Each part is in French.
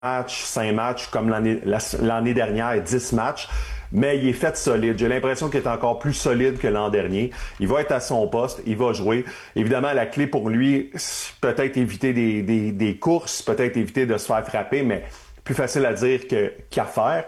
matchs, 5 matchs, comme l'année dernière, 10 matchs. Mais il est fait solide. J'ai l'impression qu'il est encore plus solide que l'an dernier. Il va être à son poste, il va jouer. Évidemment, la clé pour lui, c'est peut-être éviter des courses, peut-être éviter de se faire frapper, mais plus facile à dire qu'à faire.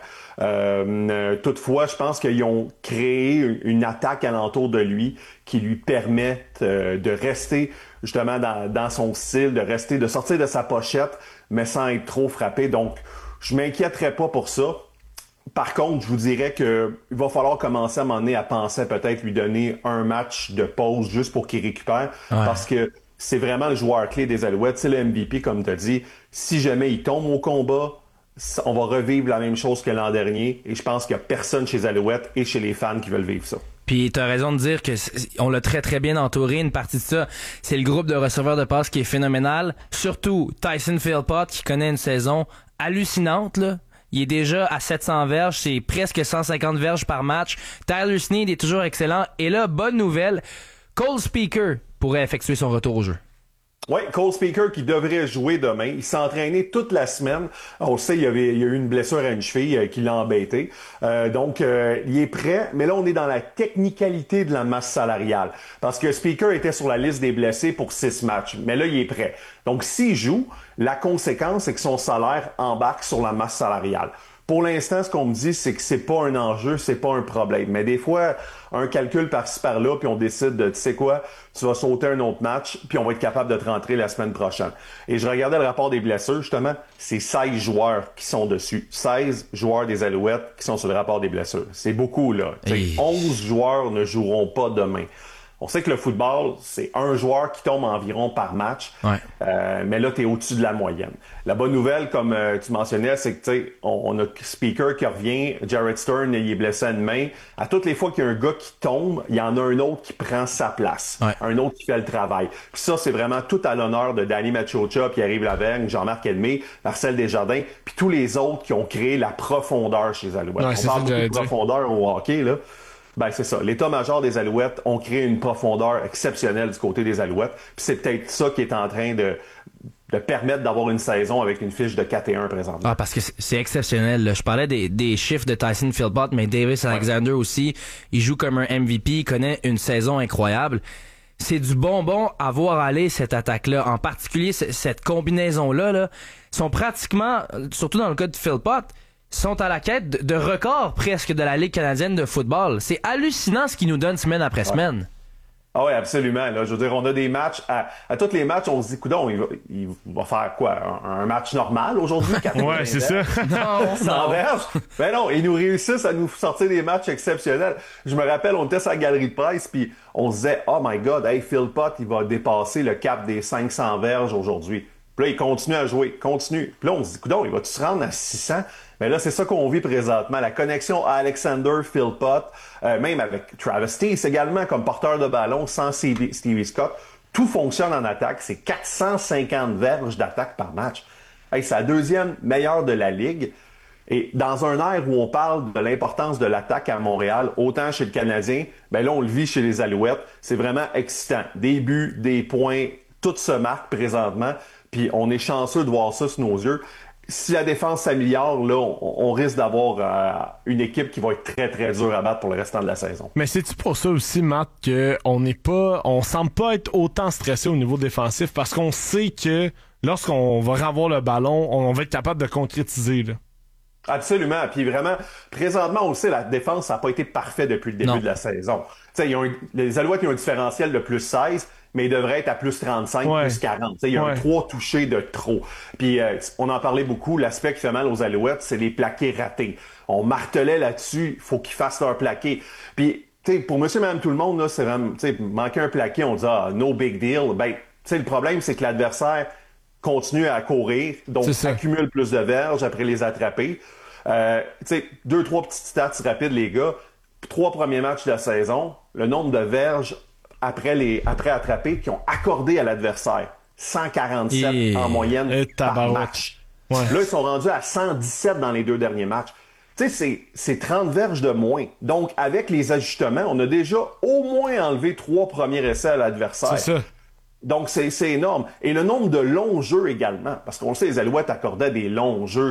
Toutefois, je pense qu'ils ont créé une attaque alentour de lui qui lui permet de rester justement dans son style, de sortir de sa pochette, mais sans être trop frappé. Donc, je m'inquiéterais pas pour ça. Par contre, je vous dirais que il va falloir commencer à un moment donné à penser à peut-être lui donner un match de pause juste pour qu'il récupère. Ouais. Parce que c'est vraiment le joueur clé des Alouettes. C'est le MVP, comme tu as dit. Si jamais il tombe au combat, on va revivre la même chose que l'an dernier. Et je pense qu'il n'y a personne chez les Alouettes et chez les fans qui veulent vivre ça. Puis t'as raison de dire que on l'a très très bien entouré. Une partie de ça, c'est le groupe de receveurs de passe qui est phénoménal. Surtout Tyson Philpott qui connaît une saison hallucinante, là. Il est déjà à 700 verges, c'est presque 150 verges par match. Tyler Snead est toujours excellent. Et là, bonne nouvelle, Cole Speaker pourrait effectuer son retour au jeu. Oui, Cole Speaker qui devrait jouer demain. Il s'est entraîné toute la semaine. On le sait, il y a eu une blessure à une cheville qui l'a embêté. Donc, il est prêt. Mais là, on est dans la technicalité de la masse salariale. Parce que Speaker était sur la liste des blessés pour 6 matchs. Mais là, il est prêt. Donc, s'il joue, la conséquence, c'est que son salaire embarque sur la masse salariale. Pour l'instant, ce qu'on me dit, c'est que c'est pas un enjeu, c'est pas un problème. Mais des fois, un calcul par-ci par-là, puis on décide de, tu sais quoi, tu vas sauter un autre match, puis on va être capable de te rentrer la semaine prochaine. Et je regardais le rapport des blessures, justement, c'est 16 joueurs qui sont dessus. 16 joueurs des Alouettes qui sont sur le rapport des blessures. C'est beaucoup, là. 11 joueurs ne joueront pas demain. On sait que le football, c'est un joueur qui tombe environ par match. Ouais. Mais là, tu es au-dessus de la moyenne. La bonne nouvelle, comme tu mentionnais, c'est que tu sais, on a Speaker qui revient, Jared Stern, il est blessé à une main. À toutes les fois qu'il y a un gars qui tombe, il y en a un autre qui prend sa place. Ouais. Un autre qui fait le travail. Puis ça, c'est vraiment tout à l'honneur de Danny Machocha, Pierre-Yves Lavergne, Jean-Marc Edmé, Marcel Desjardins, puis tous les autres qui ont créé la profondeur chez les Alouettes. Ouais, on parle beaucoup de profondeur au hockey, là. Ben c'est ça. L'état-major des Alouettes ont créé une profondeur exceptionnelle du côté des Alouettes. Puis c'est peut-être ça qui est en train de permettre d'avoir une saison avec une fiche de 4-1 présentement. Ah, parce que c'est exceptionnel. Là. Je parlais des chiffres de Tyson Philpott, mais Davis Alexander aussi. Il joue comme un MVP, il connaît une saison incroyable. C'est du bonbon à voir aller cette attaque-là. En particulier, cette combinaison-là, là, sont pratiquement, surtout dans le cas de Philpott, sont à la quête de records presque de la Ligue canadienne de football. C'est hallucinant ce qu'ils nous donnent semaine après semaine. Ah oui, absolument. Là, je veux dire, on a des matchs, à tous les matchs, on se dit, coudonc, il va faire quoi? Un match normal aujourd'hui? Ouais, c'est ça. Non, sans verge. Ben non, ils nous réussissent à nous sortir des matchs exceptionnels. Je me rappelle, on était sur la galerie de presse, puis on se disait, oh my God, hey, Philpott, il va dépasser le cap des 500 verges aujourd'hui. Puis là, il continue à jouer, continue. Puis là, on se dit, coudonc, il va-tu se rendre à 600? Mais là, c'est ça qu'on vit présentement. La connexion à Alexander Philpott, même avec Travis Steele également comme porteur de ballon, sans Stevie Scott, tout fonctionne en attaque. C'est 450 verges d'attaque par match. Hey, c'est la deuxième meilleure de la Ligue. Et dans un air où on parle de l'importance de l'attaque à Montréal, autant chez le Canadien, ben là, on le vit chez les Alouettes. C'est vraiment excitant. Des buts, des points, tout se marque présentement. Puis on est chanceux de voir ça sous nos yeux. Si la défense s'améliore, là, on risque d'avoir une équipe qui va être très, très dure à battre pour le restant de la saison. Mais c'est-tu pour ça aussi, Matt, on semble pas être autant stressé au niveau défensif parce qu'on sait que lorsqu'on va avoir le ballon, on va être capable de concrétiser, là. Absolument. Puis vraiment, présentement aussi, la défense n'a pas été parfaite depuis le début de la saison. Tu sais, les Alouettes, ils ont un différentiel de plus 16, mais ils devraient être à plus 35, plus 40. Tu sais, il y a un 3 touchés de trop. Puis on en parlait beaucoup, l'aspect qui fait mal aux Alouettes, c'est les plaqués ratés. On martelait là-dessus, il faut qu'ils fassent leur plaqué. Puis, tu sais, pour monsieur et madame tout le monde, là, c'est vraiment, tu sais, manquer un plaqué, on dit, no big deal. Ben, tu sais, le problème, c'est que l'adversaire continue à courir, donc accumule plus de verges après les attraper. Tu sais, 2-3 petites stats rapides, les gars. 3 premiers matchs de la saison, le nombre de verges après attraper qui ont accordé à l'adversaire. 147 en moyenne par match. Ouais. Là, ils sont rendus à 117 dans les 2 derniers matchs. Tu sais, c'est 30 verges de moins. Donc, avec les ajustements, on a déjà au moins enlevé 3 premiers essais à l'adversaire. C'est ça. Donc, c'est énorme. Et le nombre de longs jeux également, parce qu'on sait, les Alouettes accordaient des longs jeux